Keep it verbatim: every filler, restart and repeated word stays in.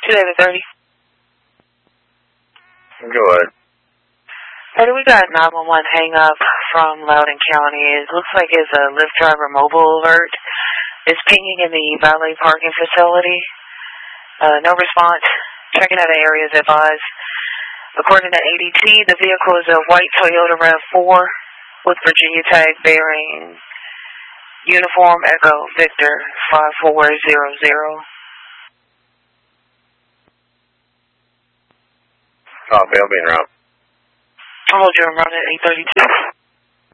two eight thirty. Go ahead. Hey, we got nine one one hang up from Loudoun County. It looks like it's a Lyft driver mobile alert. It's pinging in the valet parking facility. Uh, no response. Checking out the area as advised. According to A D T, the vehicle is a white Toyota RAV four with Virginia tag bearing Uniform Echo Victor five four zero zero. Copy, I'll be around. I'll hold you around at eight thirty-two.